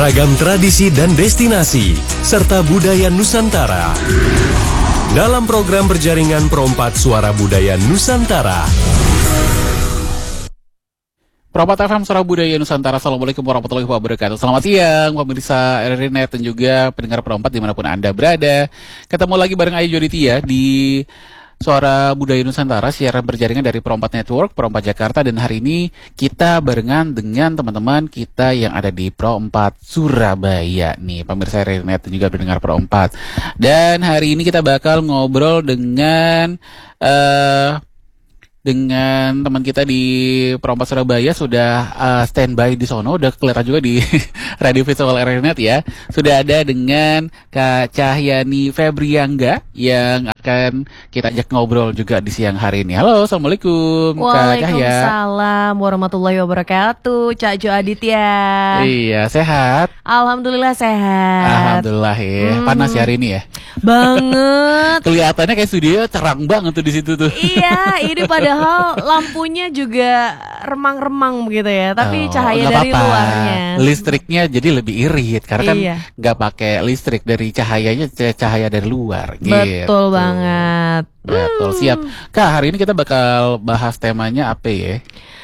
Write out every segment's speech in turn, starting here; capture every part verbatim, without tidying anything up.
Ragam tradisi dan destinasi, serta budaya Nusantara. Dalam program berjaringan Perompat Suara Budaya Nusantara. Perompat F M Suara Budaya Nusantara. Assalamualaikum warahmatullahi wabarakatuh. Selamat siang pemirsa R R I Net dan juga pendengar Perompat dimanapun Anda berada. Ketemu lagi bareng Ayu Joditia di Suara Budaya Nusantara, siaran berjaringan dari Perompat Network, Perompat Jakarta. Dan hari ini kita barengan dengan teman-teman kita yang ada di Perompat Surabaya nih, pemirsa R R I Net dan juga pendengar Perompat. Dan hari ini kita bakal ngobrol dengan uh, dengan teman kita di Perompat Surabaya. Sudah uh, standby di sono, udah kelihatan juga di radio visual R R I Net ya. Sudah ada dengan Kak Cahyani Febriangga yang akan kita ajak ngobrol juga di siang hari ini. Halo, assalamualaikum Kak Cahya. Waalaikumsalam warahmatullahi wabarakatuh. Cak Jo Aditya. Iya, sehat? Alhamdulillah sehat. Alhamdulillah ya. Hmm. Panas ya hari ini ya? Banget. Kelihatannya kayak studio terang banget tuh di situ tuh. Iya, ini padahal lampunya juga remang-remang begitu ya, tapi oh, cahaya dari apa-apa. luarnya. Listriknya jadi lebih irit karena kan iya. nggak pakai listrik, dari cahayanya cahaya dari luar. Betul gitu. banget. Betul, hmm. siap. Kak, hari ini kita bakal bahas temanya apa ya?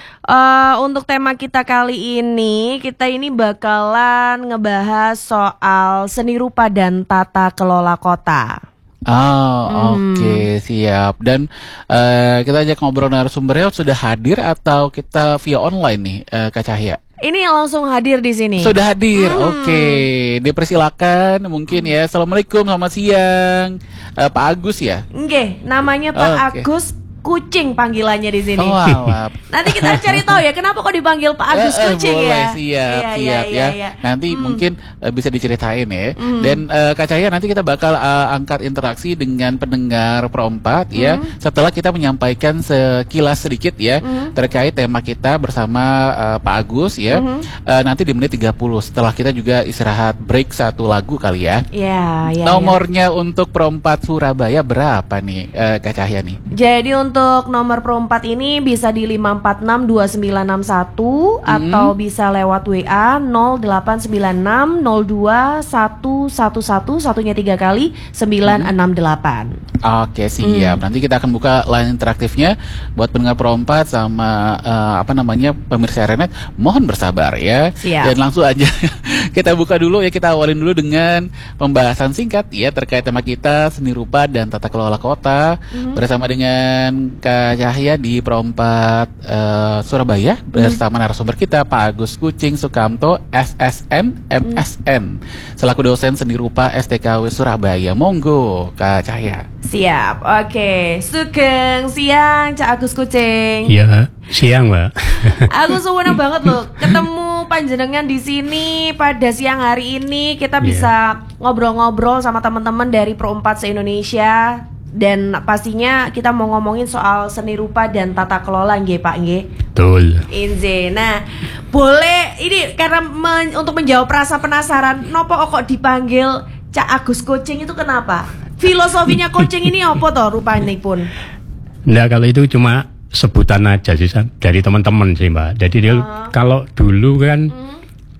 Uh, untuk tema kita kali ini, kita ini bakalan ngebahas soal seni rupa dan tata kelola kota. Oh, hmm. oke, okay, siap. Dan uh, kita ajak ngobrol narasumbernya sudah hadir atau kita via online nih, uh, Kak Cahya? Ini langsung hadir di sini. Sudah hadir, hmm. oke. Okay. Dipersilakan mungkin ya. Assalamualaikum, selamat siang, uh, Pak Agus ya? Oke, namanya Pak oh, okay. Agus Kucing panggilannya di sini. Oh, wow. Nanti kita cari tahu ya kenapa kok dipanggil Pak Agus eh, eh, Kucing boleh, ya. Siap, iya, siap iya, ya. iya. Nanti hmm. mungkin uh, bisa diceritain ya. Hmm. Dan uh, Kak Cahya, nanti kita bakal uh, angkat interaksi dengan pendengar Perompat hmm. ya. Setelah kita menyampaikan sekilas sedikit ya hmm. terkait tema kita bersama uh, Pak Agus ya. Hmm. Uh, nanti di menit tiga puluh setelah kita juga istirahat break satu lagu kali ya. Iya, iya. Nomornya ya. Untuk Perompat Surabaya berapa nih uh, Kak Cahya nih? Jadi untuk nomor Perompat ini bisa di lima empat enam dua sembilan enam satu hmm. atau bisa lewat W A nol delapan sembilan enam nol dua satu satu satu, satunya tiga kali sembilan enam delapan. Oke, siap. Hmm. Nanti kita akan buka line interaktifnya buat pendengar Perompat sama uh, apa namanya pemirsa R R I Net. Mohon bersabar ya. Siap. Dan langsung aja kita buka dulu ya, kita awalin dulu dengan pembahasan singkat ya terkait tema kita seni rupa dan tata kelola kota hmm. bersama dengan Kak Cahya di Perompat uh, Surabaya bersama hmm. narasumber kita Pak Agus Kucing Sukamto S S N M S N hmm. selaku dosen seni rupa S T K W Surabaya. Monggo Kak Cahya. Siap, oke. Okay. Sugeng siang Cak Agus Kucing. Iya, siang Mbak. Aku seneng banget loh ketemu panjenengan di sini pada siang hari ini. Kita bisa ngobrol-ngobrol sama teman-teman dari Perompat se-Indonesia. Dan pastinya kita mau ngomongin soal seni rupa dan tata kelola nggih Pak nggih. Betul. Inze. Nah, boleh ini karena men, untuk menjawab rasa penasaran, nopo kok dipanggil Cak Agus Kucing itu kenapa? Filosofinya kucing ini apa toh rupanya pun? Nah, kalau itu cuma sebutan aja sih dari teman-teman sih Mbak. Jadi dia uh. kalau dulu kan mm.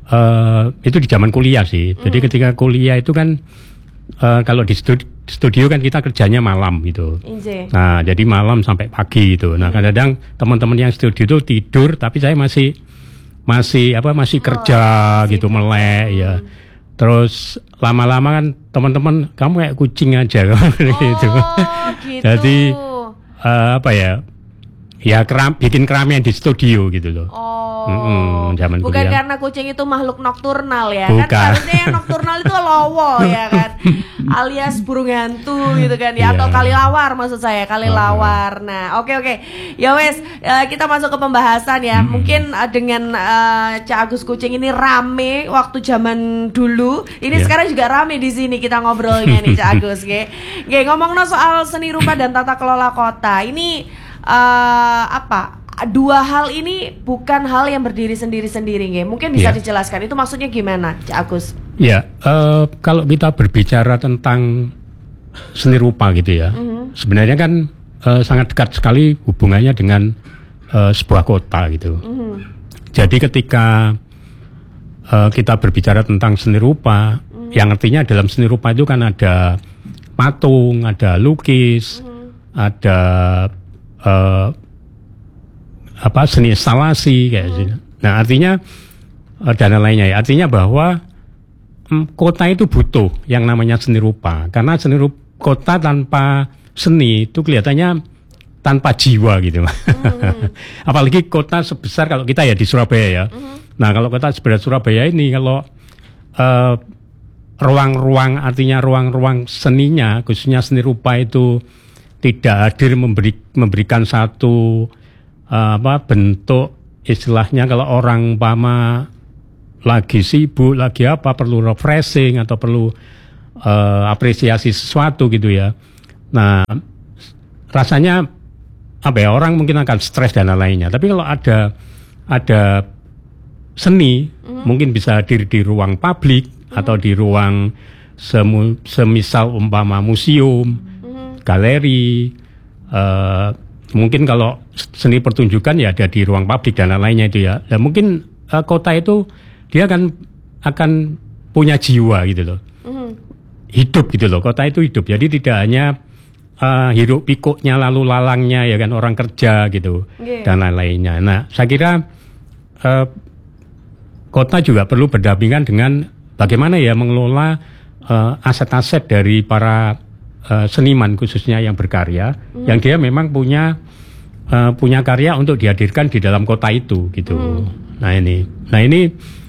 uh, itu di zaman kuliah sih. Mm. Jadi ketika kuliah itu kan uh, kalau di studi studio kan kita kerjanya malam gitu. Inje. Nah, jadi malam sampai pagi gitu. Nah, kadang-kadang teman-teman yang studio itu tidur, tapi saya masih masih apa masih kerja oh, gitu, melek ya. Terus lama-lama kan teman-teman kamu kayak kucing aja kan gitu. Oh, gitu. Jadi uh, apa ya? Ya keram, bikin keramaian di studio gitu loh. Oh, mm-mm, zaman bukan kuliah. Karena kucing itu makhluk nokturnal ya. Bukan. Kan harusnya yang nokturnal itu lowo ya kan, alias burung hantu gitu kan ya, atau yeah. kali lawar maksud saya, kali uh-huh. lawar. Nah, oke oke, ya wes uh, kita masuk ke pembahasan ya. Hmm. Mungkin uh, dengan uh, Cak Agus Kucing ini rame waktu zaman dulu, ini yeah. sekarang juga rame di sini kita ngobrolnya nih Cak Agus. Oke, okay. ngomong-ngomong soal seni rupa dan tata kelola kota ini. Uh, apa dua hal ini bukan hal yang berdiri sendiri-sendiri, nggih. Mungkin bisa yeah. dijelaskan itu maksudnya gimana, Cak Agus? Ya, uh, kalau kita berbicara tentang seni rupa gitu ya, mm-hmm. sebenarnya kan uh, sangat dekat sekali hubungannya dengan uh, sebuah kota gitu. Mm-hmm. Jadi ketika uh, kita berbicara tentang seni rupa, mm. yang artinya dalam seni rupa itu kan ada patung, ada lukis, mm. ada uh, apa seni instalasi kayak gitu. Mm. Nah artinya uh, dan lainnya ya. Artinya bahwa um, kota itu butuh yang namanya seni rupa, karena seni rupa kota tanpa seni itu kelihatannya tanpa jiwa gitu. Mm. Apalagi kota sebesar kalau kita ya di Surabaya ya. Mm. Nah kalau kota sebesar Surabaya ini kalau uh, ruang-ruang artinya ruang-ruang seninya khususnya seni rupa itu tidak hadir memberi, memberikan satu uh, apa bentuk istilahnya kalau orang umpama lagi sibuk lagi apa perlu refreshing atau perlu uh, apresiasi sesuatu gitu ya. Nah rasanya apa ya orang mungkin akan stres dan lainnya. Tapi kalau ada ada seni mm. mungkin bisa hadir di ruang publik mm. atau di ruang semu, semisal umpama museum, mm. galeri. Uh, mungkin kalau seni pertunjukan ya ada di ruang publik dan lainnya itu ya. Dan mungkin uh, kota itu dia akan akan punya jiwa gitu loh, mm. hidup gitu loh. Kota itu hidup. Jadi tidak hanya Uh, hiruk pikuknya lalu lalangnya ya kan orang kerja gitu yeah. dan lain-lainnya. Nah saya kira uh, kota juga perlu berdampingan dengan bagaimana ya mengelola uh, aset-aset dari para uh, seniman khususnya yang berkarya, mm. yang dia memang punya uh, punya karya untuk dihadirkan di dalam kota itu gitu. Mm. Nah ini, nah ini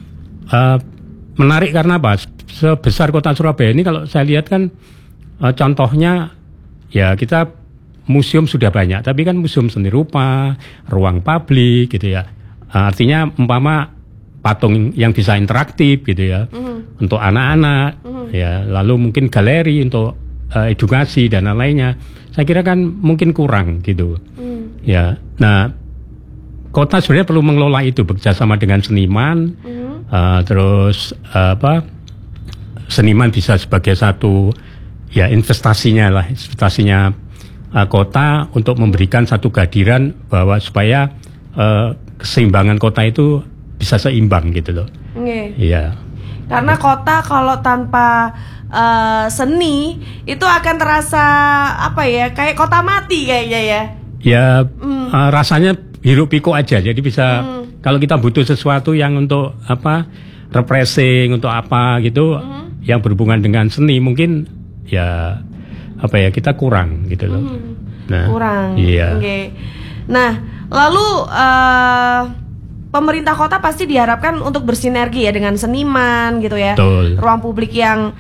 uh, menarik karena apa? Sebesar kota Surabaya ini kalau saya lihat kan uh, contohnya ya kita museum sudah banyak, tapi kan museum seni rupa, ruang publik gitu ya. Artinya umpama patung yang bisa interaktif gitu ya, mm. untuk anak-anak, mm. ya lalu mungkin galeri untuk uh, edukasi dan lainnya. Saya kira kan mungkin kurang gitu. Mm. Ya, nah kota sebenarnya perlu mengelola itu bekerjasama dengan seniman, mm. uh, terus uh, apa seniman bisa sebagai satu ya investasinya lah, investasinya uh, kota untuk memberikan satu kehadiran bahwa supaya uh, keseimbangan kota itu bisa seimbang gitu loh. Iya. Yeah. Karena kota kalau tanpa uh, seni itu akan terasa apa ya, kayak kota mati kayaknya ya. Ya mm. uh, rasanya hiruk pikuk aja. Jadi bisa mm. kalau kita butuh sesuatu yang untuk apa refreshing untuk apa gitu, mm. yang berhubungan dengan seni mungkin ya apa ya kita kurang gitu loh. Hmm, nah, kurang. Iya. Okay. Nah, lalu uh, pemerintah kota pasti diharapkan untuk bersinergi ya dengan seniman gitu ya. Betul. Ruang publik yang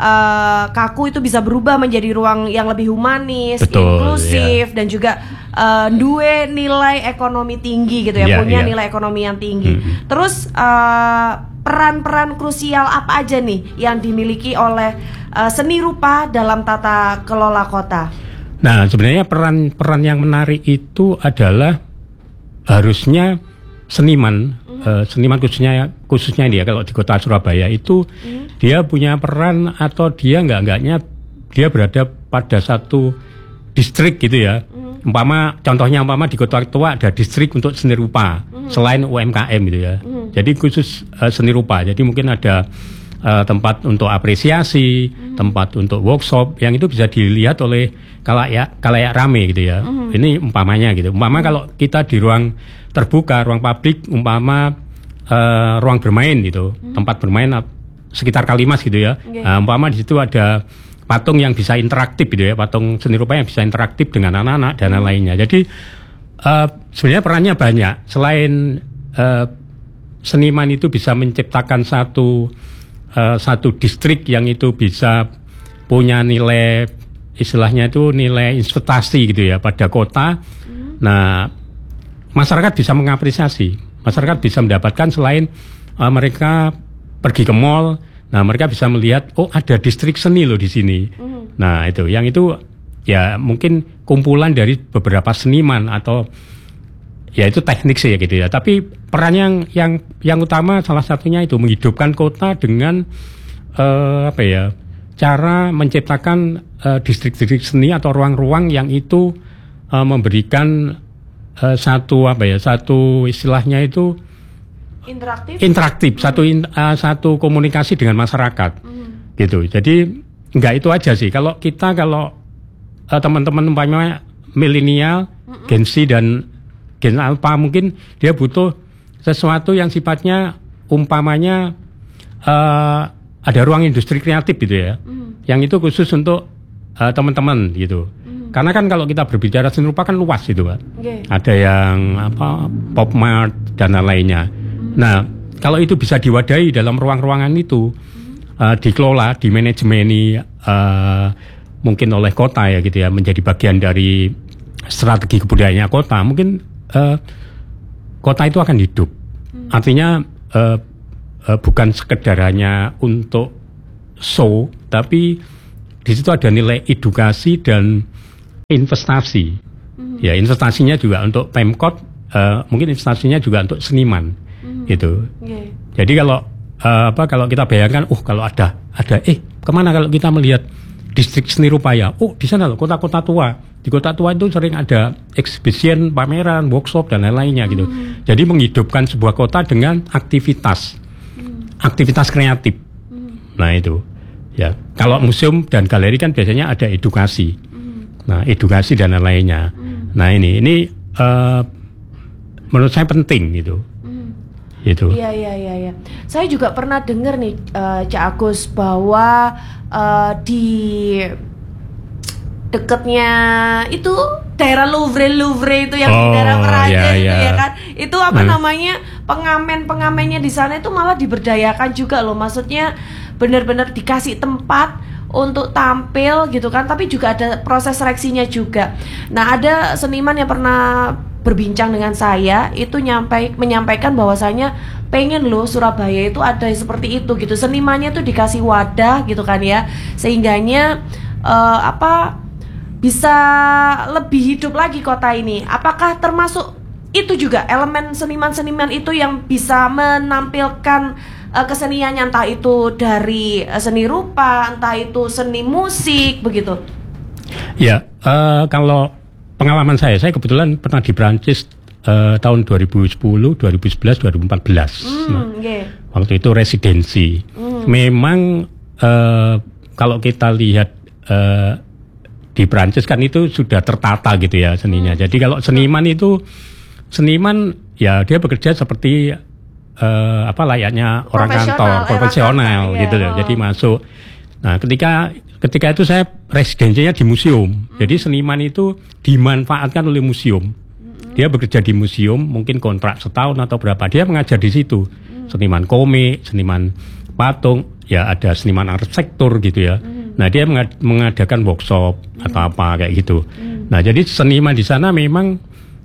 uh, kaku itu bisa berubah menjadi ruang yang lebih humanis, Betul, inklusif, ya. Dan juga uh, duwe nilai ekonomi tinggi gitu ya, ya punya ya. nilai ekonomi yang tinggi. Hmm. Terus uh, peran-peran krusial apa aja nih yang dimiliki oleh uh, seni rupa dalam tata kelola kota? Nah, sebenarnya peran-peran yang menarik itu adalah harusnya seniman, mm-hmm. uh, seniman khususnya khususnya dia kalau di kota Surabaya itu mm-hmm. dia punya peran atau dia enggak-enggaknya dia berada pada satu distrik gitu ya. Mm-hmm. Umpama contohnya umpama di kota tua ada distrik untuk seni rupa mm-hmm. selain U M K M gitu ya. Mm-hmm. Jadi khusus uh, seni rupa. Jadi mungkin ada uh, tempat untuk apresiasi, mm-hmm. tempat untuk workshop yang itu bisa dilihat oleh kalayak kalayak rame gitu ya. Mm-hmm. Ini umpamanya gitu. Umpama mm-hmm. kalau kita di ruang terbuka, ruang publik, umpama uh, ruang bermain gitu, mm-hmm. tempat bermain uh, sekitar Kalimas gitu ya. Okay. Uh, umpama di situ ada patung yang bisa interaktif gitu ya, patung seni rupa yang bisa interaktif dengan anak-anak dan lainnya. Jadi uh, sebenarnya perannya banyak. Selain uh, seniman itu bisa menciptakan satu uh, satu distrik yang itu bisa punya nilai istilahnya itu nilai investasi gitu ya pada kota. Hmm. Nah, masyarakat bisa mengapresiasi. Masyarakat bisa mendapatkan selain uh, mereka pergi ke mall. Nah, mereka bisa melihat, oh ada distrik seni loh di sini. Mm. Nah, itu, yang itu ya mungkin kumpulan dari beberapa seniman atau ya itu teknik sih ya gitu ya. Tapi peran yang yang yang utama salah satunya itu menghidupkan kota dengan uh, apa ya, cara menciptakan uh, distrik-distrik seni atau ruang-ruang yang itu uh, memberikan uh, satu apa ya, satu istilahnya itu interaktif, interaktif hmm. satu in, uh, satu komunikasi dengan masyarakat, hmm. gitu. Jadi nggak itu aja sih. Kalau kita kalau uh, teman-teman umpamanya milenial, hmm. Gen Z dan Gen Alpha mungkin dia butuh sesuatu yang sifatnya umpamanya uh, ada ruang industri kreatif gitu ya, hmm. yang itu khusus untuk uh, teman-teman gitu. Karena kan kalau kita berbicara seni rupa kan luas itu, Pak. Okay. Ada yang apa pop mart dan lain-lainnya. Hmm. Nah, kalau itu bisa diwadahi dalam ruang-ruangan itu, hmm. uh, dikelola, dimanajemeni uh, mungkin oleh kota ya gitu ya, menjadi bagian dari strategi kebudayaannya kota, mungkin uh, kota itu akan hidup. Hmm. Artinya uh, uh, bukan sekedar hanya untuk show, tapi di situ ada nilai edukasi dan investasi, mm-hmm. ya investasinya juga untuk Pemkot, uh, mungkin investasinya juga untuk seniman, mm-hmm. gitu. Okay. Jadi kalau uh, apa kalau kita bayangkan, oh kalau ada ada, eh kemana kalau kita melihat distrik seni rupa ya, oh di sana loh kota-kota tua, di kota tua itu sering ada exhibition, pameran, workshop dan lain-lainnya gitu. Mm-hmm. Jadi menghidupkan sebuah kota dengan aktivitas, mm-hmm. aktivitas kreatif. Mm-hmm. Nah itu, ya kalau museum dan galeri kan biasanya ada edukasi. Nah, edukasi dan lain-lainnya. Hmm. Nah, ini ini uh, menurut saya penting gitu. Hmm. Itu. Iya, iya, iya, iya. Saya juga pernah dengar nih uh, Cak Agus bahwa uh, di dekatnya itu daerah Louvre Louvre itu yang oh, di daerah Perancis iya, itu iya. ya kan. Itu apa hmm. namanya? pengamen-pengamennya di sana itu malah diberdayakan juga loh. Maksudnya benar-benar dikasih tempat untuk tampil gitu kan, tapi juga ada proses seleksinya juga. Nah, ada seniman yang pernah berbincang dengan saya itu nyampai menyampaikan bahwasanya pengen loh Surabaya itu ada seperti itu gitu. Senimannya tuh dikasih wadah gitu kan ya, sehingganya uh, apa bisa lebih hidup lagi kota ini. Apakah termasuk itu juga elemen seniman-seniman itu yang bisa menampilkan keseniannya, entah itu dari seni rupa, entah itu seni musik, begitu? Ya, uh, kalau pengalaman saya, saya kebetulan pernah di Prancis uh, tahun dua ribu sepuluh, dua ribu sebelas, dua ribu empat belas. Hmm, nah, okay. Waktu itu residensi. Hmm. Memang uh, kalau kita lihat uh, di Prancis kan itu sudah tertata gitu ya seninya. Hmm. Jadi kalau seniman itu, seniman ya dia bekerja seperti Uh, apa layaknya orang kantor profesional gitu loh. Yeah. Jadi masuk. Nah, ketika ketika itu saya residensinya di museum. Mm. Jadi seniman itu dimanfaatkan oleh museum. Mm-hmm. Dia bekerja di museum, mungkin kontrak setahun atau berapa. Dia mengajar di situ. Mm. Seniman komik, seniman patung, ya ada seniman arsitektur gitu ya. Mm. Nah, dia mengad- mengadakan workshop mm. atau apa kayak gitu. Mm. Nah, jadi seniman di sana memang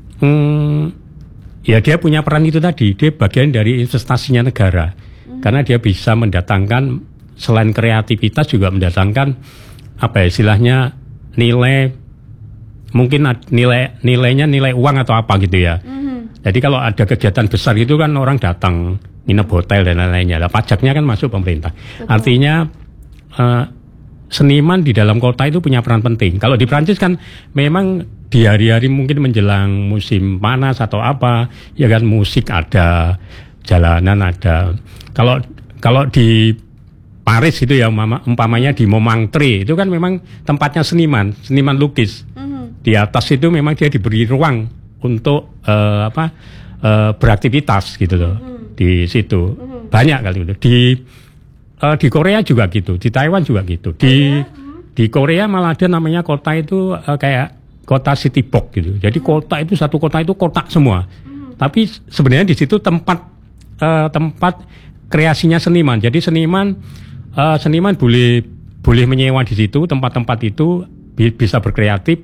hmm, ya dia punya peran itu tadi, dia bagian dari investasinya negara. Hmm. Karena dia bisa mendatangkan, selain kreativitas juga mendatangkan apa ya istilahnya nilai, mungkin nilai nilainya nilai uang atau apa gitu ya. Hmm. Jadi kalau ada kegiatan besar itu kan orang datang nginep hotel dan lain-lainnya. Lah pajaknya kan masuk pemerintah. Betul. Artinya uh, seniman di dalam kota itu punya peran penting. Kalau di Prancis kan memang di hari-hari mungkin menjelang musim panas atau apa, ya kan musik ada, jalanan ada. Kalau kalau di Paris itu ya umpamanya di Montmartre itu kan memang tempatnya seniman, seniman lukis. Mm-hmm. Di atas itu memang dia diberi ruang untuk uh, apa uh, beraktivitas gitu loh. Mm-hmm. Di situ mm-hmm. banyak kali itu. Di uh, di Korea juga gitu, di Taiwan juga gitu. Di mm-hmm. di Korea malah ada namanya kota itu uh, kayak kota city box gitu. Jadi hmm. kota itu satu kota itu kotak semua. Hmm. Tapi sebenarnya di situ tempat uh, tempat kreasinya seniman. Jadi seniman uh, seniman boleh boleh menyewa di situ tempat-tempat itu bi- bisa berkreatif.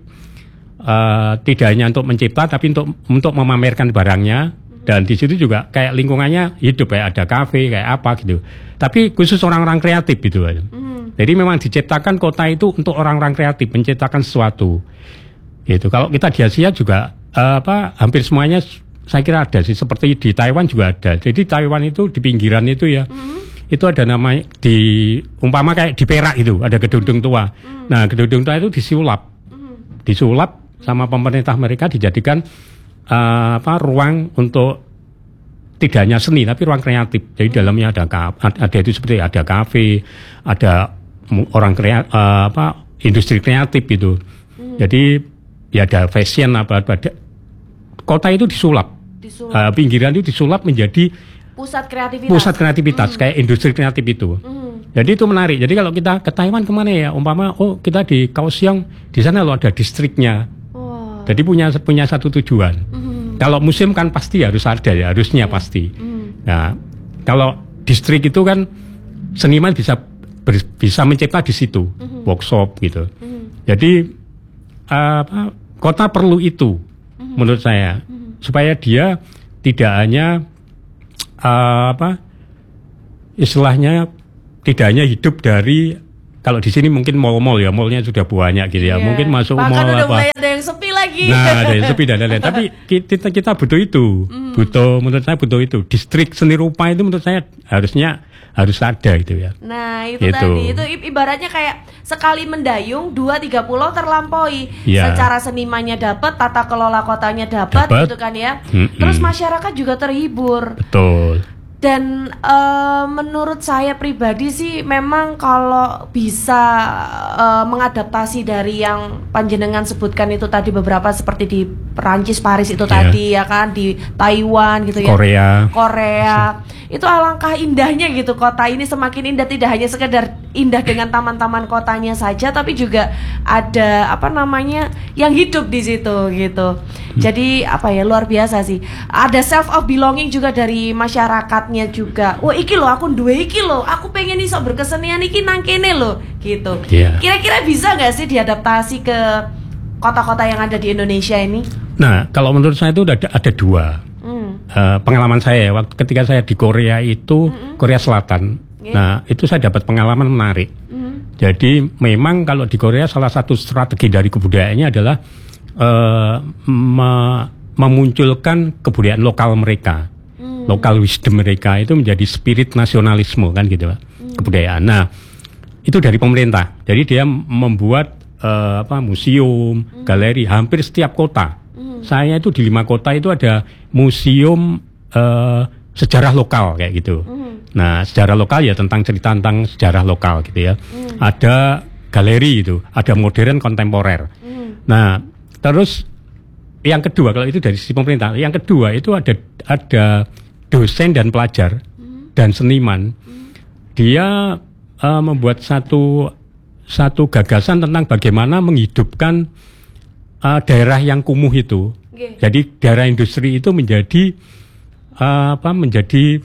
Uh, tidak hanya untuk mencipta tapi untuk untuk memamerkan barangnya. Hmm. Dan di situ juga kayak lingkungannya hidup, kayak ada kafe kayak apa gitu. Tapi khusus orang-orang kreatif gitu. Hmm. Jadi memang diciptakan kota itu untuk orang-orang kreatif menciptakan sesuatu. Gitu. Kalau kita di Asia juga uh, apa hampir semuanya saya kira ada sih, seperti di Taiwan juga ada. Jadi Taiwan itu di pinggiran itu ya, mm-hmm. itu ada nama di umpama kayak di Perak itu ada gedung tua. Mm-hmm. Nah gedung tua itu disulap, mm-hmm. disulap sama pemerintah mereka dijadikan uh, apa ruang untuk tidak hanya seni tapi ruang kreatif. Jadi hmm. dalamnya ada ada itu seperti ada kafe, ada orang kreatif, uh, apa industri kreatif itu. Hmm. Jadi ya ada fashion apa ada kota itu disulap, disulap. Uh, pinggiran itu disulap menjadi pusat kreativitas. Pusat kreativitas hmm. kayak industri kreatif itu. Hmm. Jadi itu menarik. Jadi kalau kita ke Taiwan kemana ya? Umpama oh kita di Kaohsiung, di sana lo ada distriknya. Oh. Jadi punya punya satu tujuan. Hmm. Kalau museum kan pasti harus ada ya, harusnya hmm. pasti. Hmm. Nah, kalau distrik itu kan seniman bisa ber, bisa mencipta di situ, hmm. workshop gitu. Hmm. Jadi uh, apa, kota perlu itu hmm. menurut saya hmm. supaya dia tidak hanya Uh, apa istilahnya tidak hanya hidup dari kalau di sini mungkin mall-mall ya mallnya sudah banyak gitu ya yeah. mungkin masuk bahkan mall udah apa mulai ada yang sepi lagi nah ada yang sepi dan lain-lain tapi kita kita butuh itu mm. butuh menurut saya butuh itu distrik seni rupa itu menurut saya harusnya harus ada gitu ya. Nah itu, itu tadi itu ibaratnya kayak sekali mendayung dua tiga pulau terlampaui yeah. secara senimannya dapat, tata kelola kotanya dapat gitu kan ya. Mm-mm. Terus masyarakat juga terhibur. Betul. Dan uh, menurut saya pribadi sih memang kalau bisa uh, mengadaptasi dari yang panjenengan sebutkan itu tadi beberapa seperti di Perancis, Paris itu yeah. tadi ya kan, di Taiwan gitu ya, Korea, Korea itu alangkah indahnya gitu kota ini semakin indah tidak hanya sekedar indah dengan taman-taman kotanya saja tapi juga ada apa namanya yang hidup di situ gitu. Hmm. Jadi apa ya luar biasa sih. Ada self of belonging juga dari masyarakatnya juga. Wah iki loh aku duwe iki loh. Aku pengen iso berkesenian iki nang kene loh gitu. Yeah. Kira-kira bisa nggak sih diadaptasi ke kota-kota yang ada di Indonesia ini? Nah kalau menurut saya itu ada ada dua. Uh, pengalaman saya waktu ketika saya di Korea itu mm-hmm. Korea Selatan, yeah. nah itu saya dapat pengalaman menarik. Mm-hmm. Jadi memang kalau di Korea salah satu strategi dari kebudayaannya adalah uh, me- memunculkan kebudayaan lokal mereka, mm. lokal wisdom mereka itu menjadi spirit nasionalisme kan gitu, mm. kebudayaan. Nah itu dari pemerintah. Jadi dia membuat uh, apa museum, mm. galeri hampir setiap kota. Saya itu di lima kota itu ada museum uh, sejarah lokal kayak gitu. Mm. Nah, sejarah lokal ya tentang cerita tentang sejarah lokal gitu ya. Mm. Ada galeri itu, ada modern kontemporer. Mm. Nah, terus yang kedua kalau itu dari sisi pemerintah, yang kedua itu ada ada dosen dan pelajar mm. dan seniman. Mm. Dia uh, membuat satu satu gagasan tentang bagaimana menghidupkan Uh, daerah yang kumuh itu, okay. Jadi daerah industri itu menjadi uh, apa? Menjadi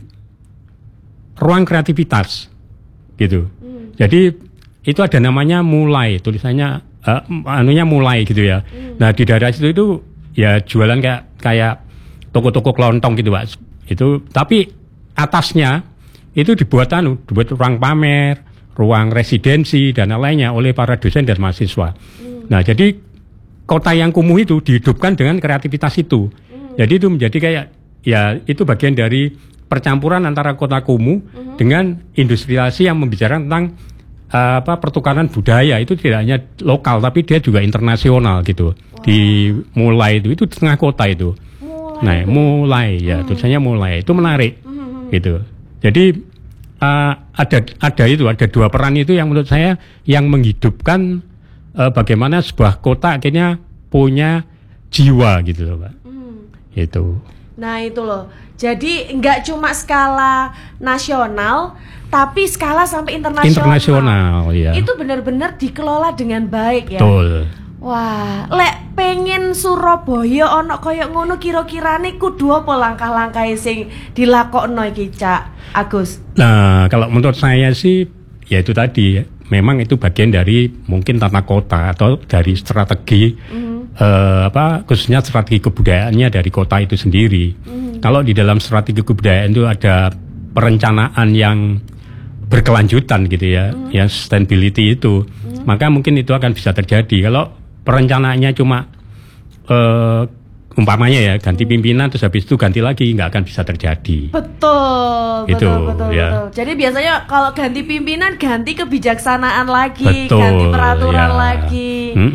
ruang kreativitas, gitu. Hmm. Jadi itu ada namanya mulai, tulisannya uh, anunya mulai gitu ya. Hmm. Nah di daerah situ itu ya jualan kayak kayak toko-toko kelontong gitu pak. Itu tapi atasnya itu dibuat anu, dibuat ruang pamer, ruang residensi dan lainnya oleh para dosen dan mahasiswa. Hmm. Nah jadi kota yang kumuh itu dihidupkan dengan kreativitas itu. Mm. Jadi itu menjadi kayak ya itu bagian dari percampuran antara kota kumuh mm-hmm. dengan industrialisasi yang membicarakan tentang uh, apa pertukaran budaya itu tidak hanya lokal tapi dia juga internasional gitu. Wow. Dimulai itu itu di tengah kota itu. Mulai. Nah, mulai ya, mm. tulisannya mulai. Itu menarik. Mm-hmm. Gitu. Jadi uh, ada ada itu ada dua peran itu yang menurut saya yang menghidupkan Uh, bagaimana sebuah kota akhirnya punya jiwa gitu loh Pak. Hmm. Itu. Nah itu loh. Jadi nggak cuma skala nasional, tapi skala sampai internasional. Internasional, ya. Itu benar-benar dikelola dengan baik ya. Betul. Wah, lek pengen Surabaya ono koyo ngono kira-kirane kudu apa langkah-langkah sing dilakokno iki Cak Agus? Nah, kalau menurut saya sih ya itu tadi memang itu bagian dari mungkin tata kota atau dari strategi mm. uh, apa khususnya strategi kebudayaannya dari kota itu sendiri. Mm. Kalau di dalam strategi kebudayaan itu ada perencanaan yang berkelanjutan gitu ya, mm. yang sustainability itu, mm. maka mungkin itu akan bisa terjadi. Kalau perencanaannya cuma uh, umpamanya ya ganti pimpinan terus habis itu ganti lagi nggak akan bisa terjadi. Betul, gitu, betul, betul, ya. betul. Jadi biasanya kalau ganti pimpinan ganti kebijaksanaan lagi, betul, ganti peraturan ya. lagi. Mm-mm.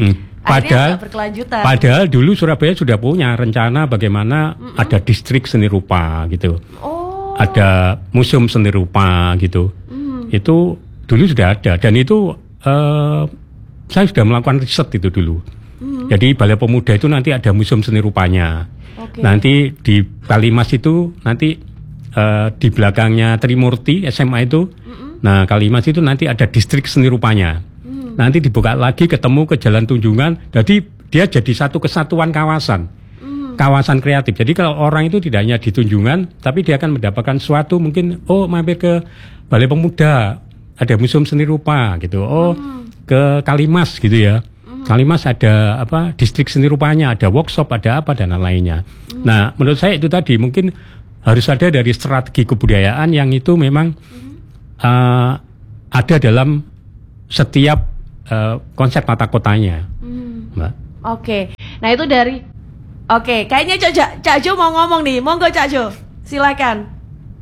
Padahal, nggak berkelanjutan. padahal dulu Surabaya sudah punya rencana bagaimana mm-mm. ada distrik seni rupa gitu, oh. ada museum seni rupa gitu, mm. itu dulu sudah ada dan itu uh, saya sudah melakukan riset itu dulu. Mm. Jadi Balai Pemuda itu nanti ada museum seni rupanya, okay. Nanti di Kalimas itu nanti uh, di belakangnya Trimurti S M A itu, mm-mm. Nah Kalimas itu nanti ada distrik seni rupanya. Nanti dibuka lagi ketemu ke Jalan Tunjungan, jadi dia jadi satu kesatuan kawasan, mm. kawasan kreatif. Jadi kalau orang itu tidak hanya di Tunjungan, tapi dia akan mendapatkan suatu mungkin, oh mampir ke Balai Pemuda, ada museum seni rupa gitu, oh mm. ke Kalimas gitu ya, mm. Kalimas ada apa distrik seni rupanya, ada workshop, ada apa dan lain-lainnya. Mm. Nah menurut saya itu tadi mungkin harus ada dari strategi kebudayaan yang itu memang mm. uh, ada dalam setiap Uh, konsep tata kotanya, hmm. Mbak. Oke, okay. Nah itu dari, oke, okay. Kayaknya Cak, Cak Jo mau ngomong nih, monggo Cak Jo, silakan.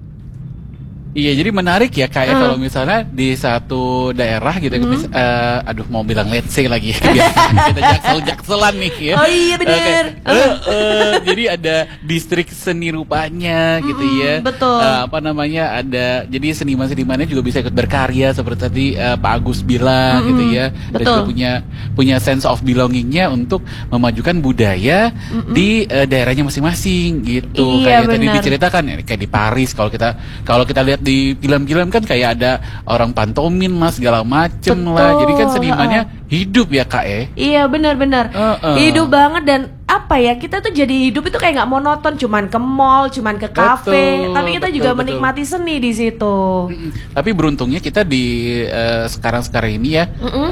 Iya, jadi menarik ya kayak uh. kalau misalnya di satu daerah gitu, mm-hmm. mis- uh, aduh mau bilang let's say lagi, kita jaksel-jakselan nih ya. Oh iya benar. Okay. Uh, uh, jadi ada distrik seni rupanya mm-hmm, gitu ya. Betul. Uh, apa namanya ada, jadi seniman-senimannya juga bisa ikut berkarya seperti tadi uh, Pak Agus bilang mm-hmm, gitu ya. Dan betul. juga punya punya sense of belongingnya untuk memajukan budaya mm-hmm. di uh, daerahnya masing-masing gitu. Iya, kayak benar. tadi diceritakan ya, kayak di Paris kalau kita kalau kita lihat di film-film kan kayak ada orang pantomin lah segala macem betul. Lah, jadi kan senimannya uh. hidup ya Kak eh. Iya benar-benar uh-uh. hidup banget dan apa ya kita tuh jadi hidup itu kayak nggak monoton cuman ke mall cuman ke kafe tapi kita betul, juga betul. menikmati seni di situ. Mm-mm. Tapi beruntungnya kita di uh, sekarang-sekarang ini ya uh,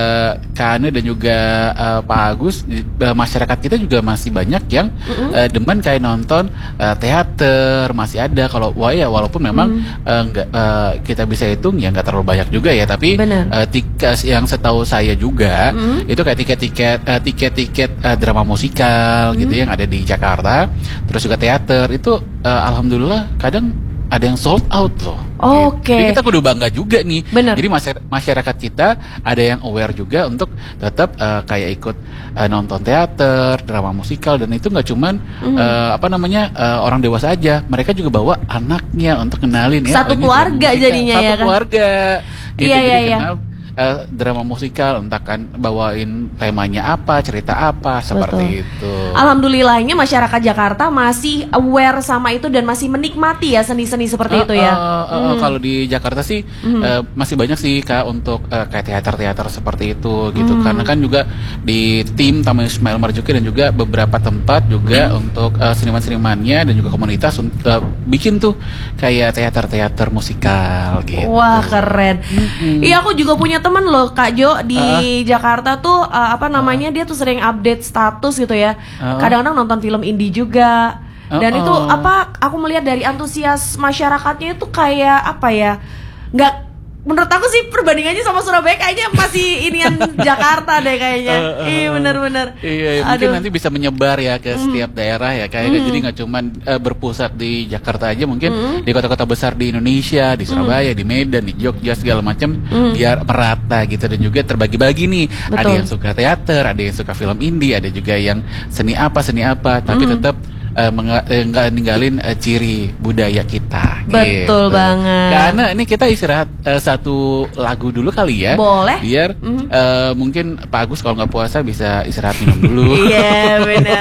Kak Ane dan juga uh, Pak Agus uh, masyarakat kita juga masih banyak yang uh, demen kayak nonton uh, teater masih ada kalau wah ya walaupun memang mm. uh, nggak uh, kita bisa hitung ya nggak terlalu banyak juga ya tapi uh, tiket yang setahu saya juga mm. itu kayak tiket-tiket uh, tiket-tiket uh, drama musikal hmm. gitu yang ada di Jakarta, terus juga teater itu uh, alhamdulillah kadang ada yang sold out loh. Oke. Okay. Jadi kita kudu bangga juga nih. Bener. Jadi masyarakat kita ada yang aware juga untuk tetap uh, kayak ikut uh, nonton teater, drama musikal dan itu nggak cuman hmm. uh, apa namanya uh, orang dewasa aja, mereka juga bawa anaknya untuk kenalin ya. Satu keluarga jadinya Satu ya kan. Satu keluarga. Gitu, iya iya iya. Uh, drama musikal entah kan bawain temanya apa, cerita apa seperti Betul. Itu. Alhamdulillahnya masyarakat Jakarta masih aware sama itu dan masih menikmati ya seni-seni seperti uh, itu ya. Uh, uh, uh, hmm. Kalau di Jakarta sih hmm. uh, masih banyak sih Kak untuk uh, kayak teater-teater seperti itu gitu. Hmm. Karena kan juga di tim Taman Ismail Marzuki dan juga beberapa tempat juga hmm. untuk uh, seniman-senimannya dan juga komunitas uh, bikin tuh kayak teater-teater musikal gitu. Wah keren. Iya hmm. aku juga punya teman loh Kak Jo di uh. Jakarta tuh uh, apa namanya uh. dia tuh sering update status gitu ya. Uh. Kadang-kadang nonton film indie juga. Dan uh-uh. itu apa aku melihat dari antusias masyarakatnya itu kayak apa ya? Nggak menurut aku sih perbandingannya sama Surabaya kayaknya masih inian Jakarta deh kayaknya. Uh, uh, iya benar-benar. Iya, iya mungkin nanti bisa menyebar ya ke mm. setiap daerah ya kayaknya mm. jadi nggak cuma uh, berpusat di Jakarta aja mungkin mm. di kota-kota besar di Indonesia, di Surabaya, mm. di Medan, di Jogja segala macam mm. biar merata gitu dan juga terbagi-bagi nih. Betul. Ada yang suka teater, ada yang suka film indie, ada juga yang seni apa seni apa tapi mm. tetap Uh, nggak ninggalin uh, ciri budaya kita. Betul gitu. Banget. Karena ini kita istirahat uh, satu lagu dulu kali ya. Boleh. Biar mm-hmm. uh, mungkin Pak Agus kalau nggak puasa bisa istirahat minum dulu. Iya benar.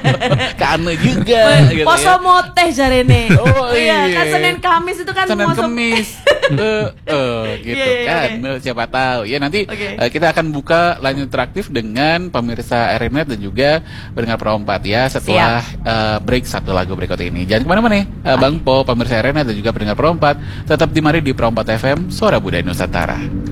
Karena juga. Gitu poso ya. Moteh jarene. Oh iya. Kan Senin Kamis itu kan. Senin Kamis. uh, uh, gitu yeah, yeah, kan. Okay. Siapa tahu ya nanti okay. uh, kita akan buka line interaktif dengan pemirsa R M Net dan juga pendengar Perompat ya setelah uh, break satu lagu berikut ini. Jangan kemana-mana nih, uh, Bang Po, pemirsa R M Net dan juga pendengar Perompat tetap di mari di Perompat F M, Suara Budaya Nusantara.